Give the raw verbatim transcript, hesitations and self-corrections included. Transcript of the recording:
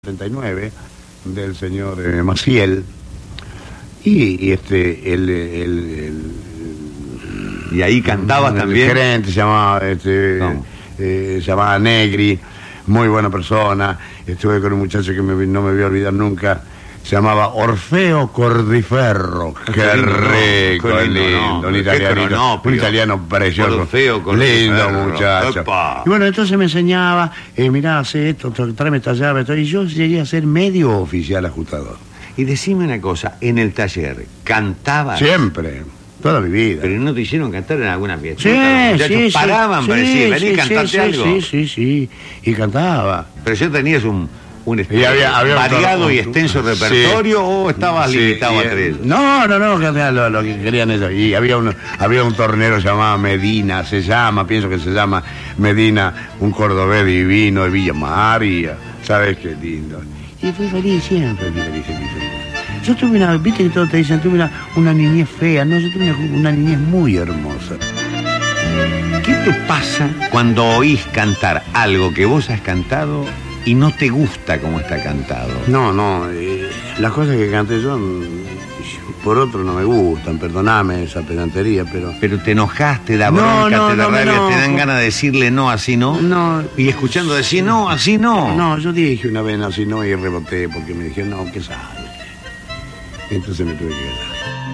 treinta y nueve del señor eh, Maciel y, y este el, el, el, el y ahí cantabas el también. El gerente se llamaba este, no. eh, se llamaba Negri, muy buena persona. Estuve con un muchacho que me, no me voy a olvidar nunca. Se llamaba Orfeo Cordiferro. Qué, qué lindo, rico, no, qué lindo, lindo, no, un italianito, un italiano precioso, Orfeo lindo muchacho. Epa. Y bueno, entonces me enseñaba, eh, mirá, hace esto, tráeme esta llave, y yo llegué a ser medio oficial ajustador. Y decime una cosa, en el taller, ¿cantabas? Siempre, toda mi vida. ¿Pero no te hicieron cantar en alguna fiesta? Sí, Los muchachos sí, paraban sí, para decir, vení, sí, cantarte sí, algo. Sí, sí, sí, y cantaba. Pero ya tenías un... un y había, había variado un, y extenso repertorio, sí, o estabas sí, limitado a tres. No, no, no, que lo, lo que querían ellos. Y había un, había un tornero llamado Medina, se llama, pienso que se llama Medina, un cordobés divino de Villa María. ¿Sabes qué lindo? Y fui feliz siempre, fui feliz, feliz, feliz. Yo tuve una, viste que todos te dicen, tuve una, una niñez fea, no, yo tuve una, una niñez muy hermosa. ¿Qué te pasa cuando oís cantar algo que vos has cantado y no te gusta como está cantado? No, no, eh, las cosas que canté yo, por otro no me gustan, perdoname esa pedantería, pero... Pero te enojas, te da bronca, no, no, te da no, rabia, no, te dan ganas de decirle no, así no. No. Y escuchando decir no, así no. No, yo dije una vez así no y reboté porque me dijeron, no, ¿qué sabes? Entonces me tuve que quedar.